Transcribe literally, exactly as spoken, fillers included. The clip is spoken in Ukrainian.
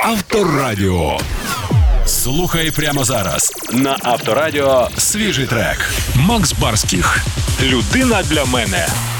Авторадіо. Слухай прямо зараз на Авторадіо свіжий трек. Макс Барських. Людина для мене.